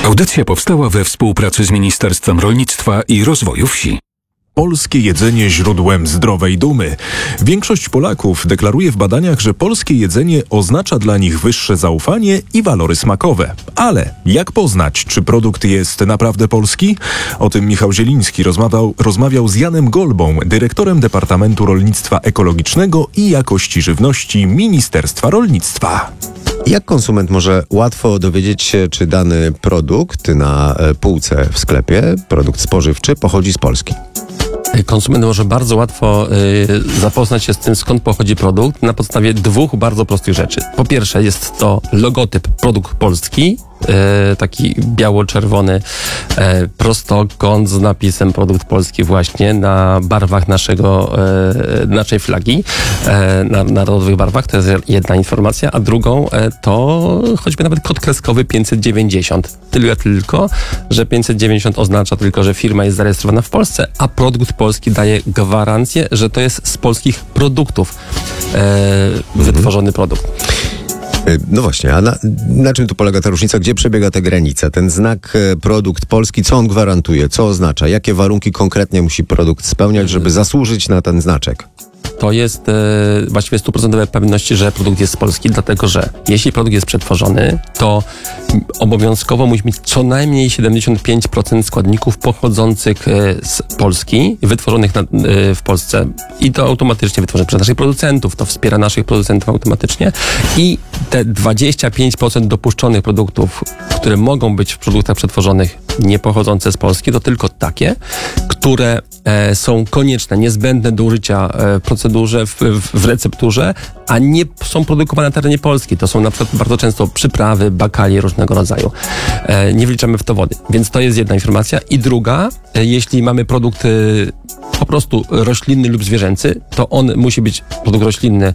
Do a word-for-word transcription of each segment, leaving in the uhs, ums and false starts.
Audycja powstała we współpracy z Ministerstwem Rolnictwa i Rozwoju Wsi. Polskie jedzenie źródłem zdrowej dumy. Większość Polaków deklaruje w badaniach, że polskie jedzenie oznacza dla nich wyższe zaufanie i walory smakowe. Ale jak poznać, czy produkt jest naprawdę polski? O tym Michał Zieliński rozmawiał, rozmawiał z Janem Golbą, dyrektorem Departamentu Rolnictwa Ekologicznego i Jakości Żywności Ministerstwa Rolnictwa. Jak konsument może łatwo dowiedzieć się, czy dany produkt na półce w sklepie, produkt spożywczy, pochodzi z Polski? Konsument może bardzo łatwo y, zapoznać się z tym, skąd pochodzi produkt, na podstawie dwóch bardzo prostych rzeczy. Po pierwsze jest to logotyp produkt polski, y, taki biało-czerwony y, prostokąt z napisem produkt polski właśnie na barwach naszego, y, naszej flagi, y, na narodowych barwach. To jest jedna informacja, a drugą y, to choćby nawet kod kreskowy pięćset dziewięćdziesiąt. Tyle tylko, że pięćset dziewięćdziesiąt oznacza tylko, że firma jest zarejestrowana w Polsce, a produkt polski daje gwarancję, że to jest z polskich produktów e, mhm. wytworzony produkt. No właśnie, a na, na czym tu polega ta różnica? Gdzie przebiega ta granica? Ten znak e, produkt polski, co on gwarantuje? Co oznacza? Jakie warunki konkretnie musi produkt spełniać, żeby zasłużyć na ten znaczek? To jest e, właściwie stuprocentowe pewności, że produkt jest z Polski, dlatego że jeśli produkt jest przetworzony, to obowiązkowo musi mieć co najmniej siedemdziesiąt pięć procent składników pochodzących e, z Polski, wytworzonych na, e, w Polsce i to automatycznie wytworzonych przez naszych producentów, to wspiera naszych producentów automatycznie i te dwadzieścia pięć procent dopuszczonych produktów, które mogą być w produktach przetworzonych nie pochodzące z Polski, to tylko takie, które e, są konieczne, niezbędne do użycia e, w procedurze, w, w, w recepturze, a nie są produkowane na terenie Polski. To są na przykład bardzo często przyprawy, bakalie różnego rodzaju. E, nie wliczamy w to wody. Więc to jest jedna informacja. I druga, e, jeśli mamy produkt e, po prostu roślinny lub zwierzęcy, to on musi być produkt roślinny.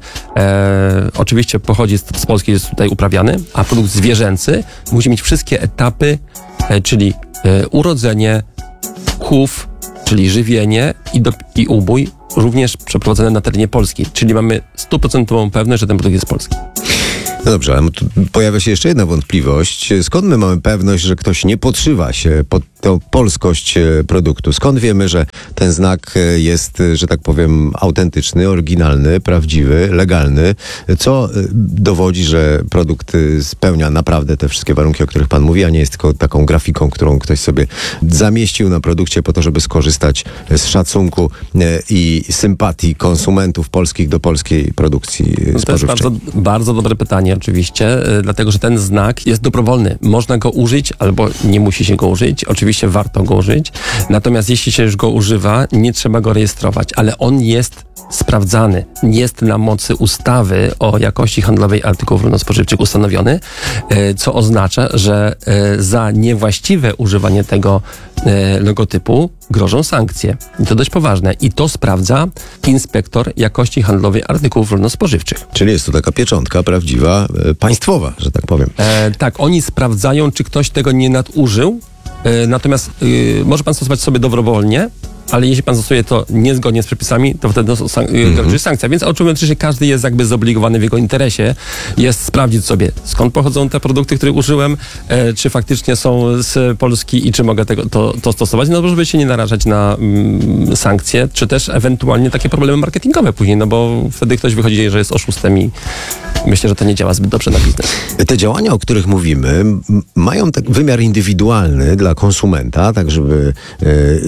E, oczywiście pochodzi z, z Polski, jest tutaj uprawiany, a produkt zwierzęcy musi mieć wszystkie etapy, e, czyli e, urodzenie, chów, czyli żywienie i, do, i ubój, również przeprowadzone na terenie Polski. Czyli mamy stuprocentową pewność, że ten produkt jest polski. No dobrze, ale tu pojawia się jeszcze jedna wątpliwość. Skąd my mamy pewność, że ktoś nie podszywa się pod tą polskość produktu? Skąd wiemy, że ten znak jest, że tak powiem, autentyczny, oryginalny, prawdziwy, legalny? Co dowodzi, że produkt spełnia naprawdę te wszystkie warunki, o których pan mówi, a nie jest tylko taką grafiką, którą ktoś sobie zamieścił na produkcie po to, żeby skorzystać z szacunku i sympatii konsumentów polskich do polskiej produkcji spożywczej? To jest bardzo, bardzo dobre pytanie oczywiście, dlatego że ten znak jest dobrowolny. Można go użyć albo nie musi się go użyć. Oczywiście warto go użyć. Natomiast jeśli się już go używa, nie trzeba go rejestrować, ale on jest sprawdzany. Jest na mocy ustawy o jakości handlowej artykułów rolno-spożywczych ustanowiony, co oznacza, że za niewłaściwe używanie tego logotypu grożą sankcje. I to dość poważne. I to sprawdza inspektor jakości handlowej artykułów rolno-spożywczych. Czyli jest to taka pieczątka prawdziwa, e, państwowa, że tak powiem. E, tak, oni sprawdzają, czy ktoś tego nie nadużył. E, natomiast e, może pan stosować sobie dobrowolnie, ale jeśli pan stosuje to niezgodnie z przepisami, to wtedy grozi mm-hmm. sankcja. Więc oczywiście każdy jest jakby zobligowany w jego interesie, jest sprawdzić sobie, skąd pochodzą te produkty, które użyłem, e, czy faktycznie są z Polski i czy mogę tego, to, to stosować, no żeby się nie narażać na mm, sankcje, czy też ewentualnie takie problemy marketingowe później, no bo wtedy ktoś wychodzi, że jest oszustem i myślę, że to nie działa zbyt dobrze na biznes. Te działania, o których mówimy, m- mają tak wymiar indywidualny dla konsumenta, tak żeby e,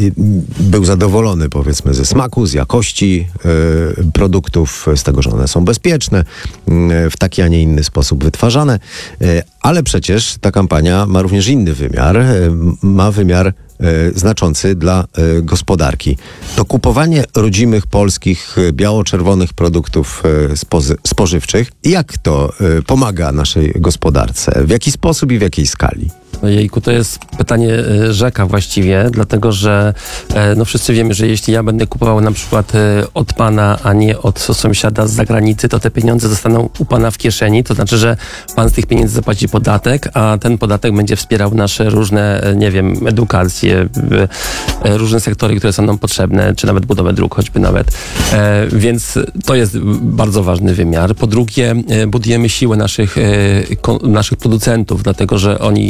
był zadowolony, powiedzmy, ze smaku, z jakości e, produktów, z tego, że one są bezpieczne, e, w taki, a nie inny sposób wytwarzane. E, ale przecież ta kampania ma również inny wymiar. E, ma wymiar e, znaczący dla e, gospodarki. To kupowanie rodzimych, polskich, e, biało-czerwonych produktów e, spozy- spożywczych, jak to e, pomaga naszej gospodarce? W jaki sposób i w jakiej skali? Jejku, to jest pytanie e, rzeka właściwie, dlatego że e, no wszyscy wiemy, że jeśli ja będę kupował na przykład e, od pana, a nie od sąsiada z zagranicy, to te pieniądze zostaną u pana w kieszeni, to znaczy, że pan z tych pieniędzy zapłaci podatek, a ten podatek będzie wspierał nasze różne, e, nie wiem, edukacje, e, różne sektory, które są nam potrzebne, czy nawet budowę dróg, choćby nawet. E, więc to jest bardzo ważny wymiar. Po drugie, e, budujemy siłę naszych, e, ko, naszych producentów, dlatego że oni mogą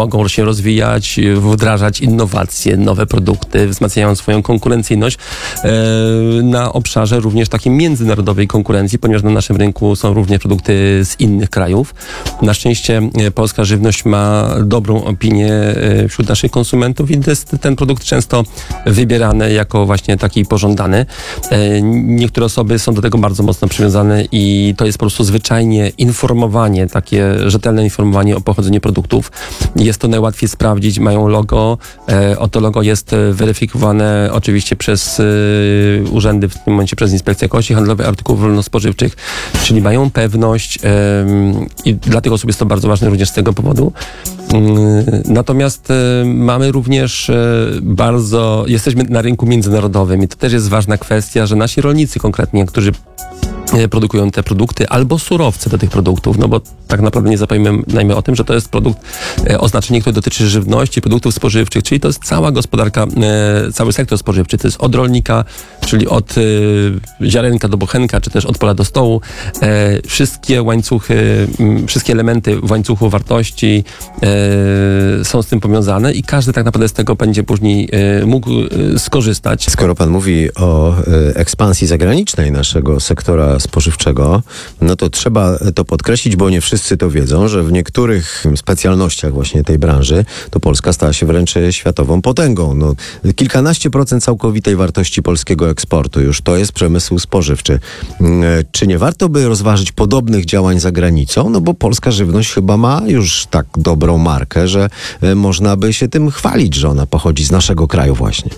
mogą się rozwijać, wdrażać innowacje, nowe produkty, wzmacniają swoją konkurencyjność e, na obszarze również takiej międzynarodowej konkurencji, ponieważ na naszym rynku są również produkty z innych krajów. Na szczęście e, polska żywność ma dobrą opinię e, wśród naszych konsumentów i jest ten produkt często wybierany jako właśnie taki pożądany. E, niektóre osoby są do tego bardzo mocno przywiązane i to jest po prostu zwyczajnie informowanie, takie rzetelne informowanie o pochodzeniu produktów. Jest to najłatwiej sprawdzić, mają logo, e, oto logo jest weryfikowane oczywiście przez e, urzędy, w tym momencie przez Inspekcję Jakości Handlowej Artykułów Rolno-Spożywczych, czyli mają pewność e, i dla tych osób jest to bardzo ważne również z tego powodu. Natomiast e, mamy również e, bardzo, jesteśmy na rynku międzynarodowym i to też jest ważna kwestia, że nasi rolnicy konkretnie, którzy produkują te produkty albo surowce do tych produktów, no bo tak naprawdę nie zapominajmy o tym, że to jest produkt, e, oznaczenie, które dotyczy żywności, produktów spożywczych, czyli to jest cała gospodarka, e, cały sektor spożywczy, to jest od rolnika, czyli od e, ziarenka do bochenka, czy też od pola do stołu. E, wszystkie łańcuchy, m, wszystkie elementy w łańcuchu wartości e, są z tym powiązane i każdy tak naprawdę z tego będzie później e, mógł e, skorzystać. Skoro pan mówi o e, ekspansji zagranicznej naszego sektora spożywczego, no to trzeba to podkreślić, bo nie wszyscy to wiedzą, że w niektórych specjalnościach właśnie tej branży to Polska stała się wręcz światową potęgą. No, kilkanaście procent całkowitej wartości polskiego eksportu już to jest przemysł spożywczy. Czy nie warto by rozważyć podobnych działań za granicą? No bo polska żywność chyba ma już tak dobrą markę, że można by się tym chwalić, że ona pochodzi z naszego kraju właśnie.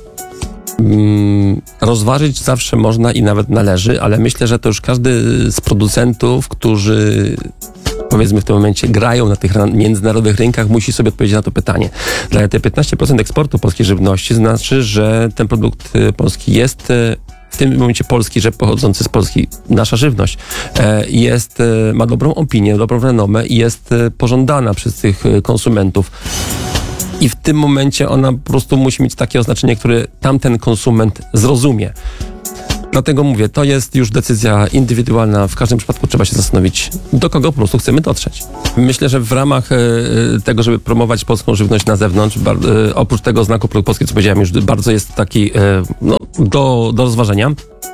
Rozważyć zawsze można i nawet należy, ale myślę, że to już każdy z producentów, którzy powiedzmy w tym momencie grają na tych międzynarodowych rynkach, musi sobie odpowiedzieć na to pytanie. Dla te piętnaście procent eksportu polskiej żywności znaczy, że ten produkt polski jest w tym momencie polski, że pochodzący z Polski, nasza żywność jest, ma dobrą opinię, dobrą renomę i jest pożądana przez tych konsumentów. I w tym momencie ona po prostu musi mieć takie oznaczenie, które tamten konsument zrozumie. Dlatego mówię, to jest już decyzja indywidualna. W każdym przypadku trzeba się zastanowić, do kogo po prostu chcemy dotrzeć. Myślę, że w ramach e, tego, żeby promować polską żywność na zewnątrz, bar, e, oprócz tego znaku produkt polski, co powiedziałem, już bardzo jest taki e, no, do, do rozważenia.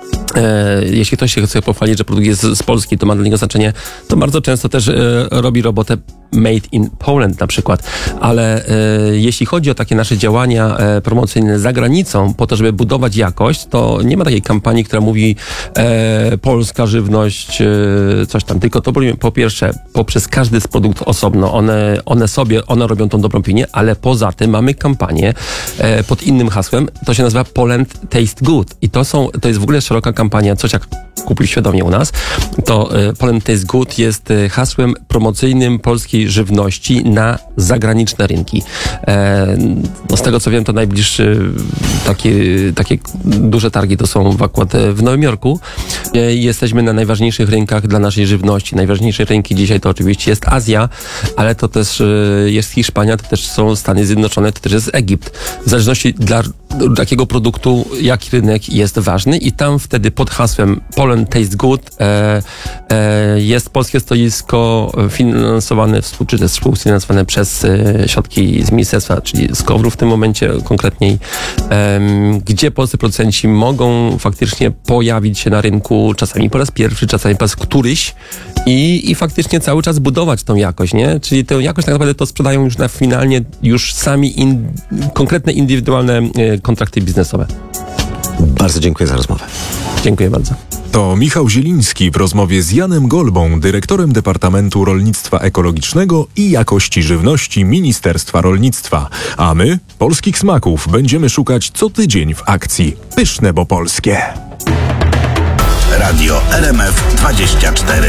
E, jeśli ktoś się chce pochwalić, że produkt jest z Polski, to ma dla niego znaczenie, to bardzo często też e, robi robotę Made in Poland na przykład, ale e, jeśli chodzi o takie nasze działania e, promocyjne za granicą, po to, żeby budować jakość, to nie ma takiej kampanii, która mówi e, polska żywność, e, coś tam, tylko to po pierwsze poprzez każdy z produktów osobno, one, one sobie, one robią tą dobrą opinię, ale poza tym mamy kampanię e, pod innym hasłem, to się nazywa Poland Taste Good i to są, to jest w ogóle szeroka kampania, coś jak Kupuj świadomie u nas, to e, Poland Taste Good jest e, hasłem promocyjnym polskiej żywności na zagraniczne rynki. E, no z tego co wiem, to najbliższe takie, takie duże targi to są w akurat w Nowym Jorku. E, jesteśmy na najważniejszych rynkach dla naszej żywności. Najważniejsze rynki dzisiaj to oczywiście jest Azja, ale to też e, jest Hiszpania, to też są Stany Zjednoczone, to też jest Egipt. W zależności dla takiego produktu, jaki rynek jest ważny i tam wtedy pod hasłem Poland Taste Good e, e, jest polskie stoisko finansowane, czy też współfinansowane przez e, środki z ministerstwa, czyli z KOWR-u w tym momencie konkretniej, e, gdzie polscy producenci mogą faktycznie pojawić się na rynku czasami po raz pierwszy, czasami po raz któryś i, i faktycznie cały czas budować tą jakość, nie? Czyli tę jakość tak naprawdę to sprzedają już na finalnie już sami in, konkretne, indywidualne e, kontrakty biznesowe. Bardzo dziękuję za rozmowę. Dziękuję bardzo. To Michał Zieliński w rozmowie z Janem Golbą, dyrektorem Departamentu Rolnictwa Ekologicznego i Jakości Żywności Ministerstwa Rolnictwa. A my, polskich smaków, będziemy szukać co tydzień w akcji Pyszne, bo polskie. Radio R M F dwadzieścia cztery.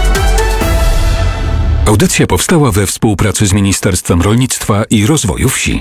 Audycja powstała we współpracy z Ministerstwem Rolnictwa i Rozwoju Wsi.